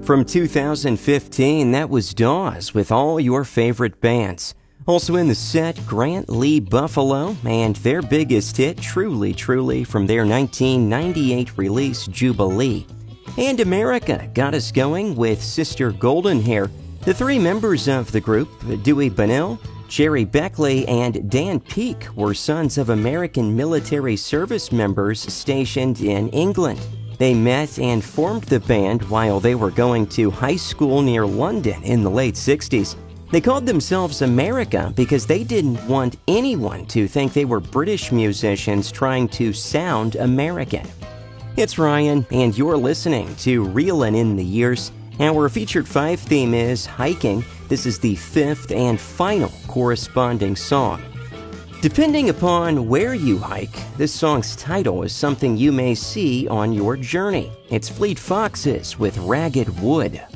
From 2015, that was Dawes with all your favorite bands. Also in the set, Grant Lee Buffalo and their biggest hit, Truly Truly, from their 1998 release, Jubilee. And America got us going with Sister Golden Hair. The three members of the group, Dewey Bunnell, Jerry Beckley, and Dan Peake, were sons of American military service members stationed in England. They met and formed the band while they were going to high school near London in the late 60s. They called themselves America because they didn't want anyone to think they were British musicians trying to sound American. It's Ryan, and you're listening to Reelin' in the Years. Our featured 5 theme is Hiking. This is the 5th and final corresponding song. Depending upon where you hike, this song's title is something you may see on your journey. It's Fleet Foxes with Ragged Wood.